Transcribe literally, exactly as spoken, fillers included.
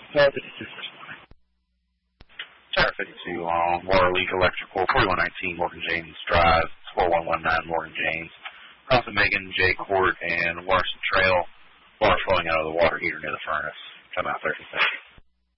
Tower fifty-two, first line. Tower fifty-two on Water Leak Electrical, forty-one nineteen Morgan James Drive, four one one nine Morgan James. Crossing Megan J. Court and Larson Trail. Water flowing out of the water heater near the furnace. Come out thirty seconds.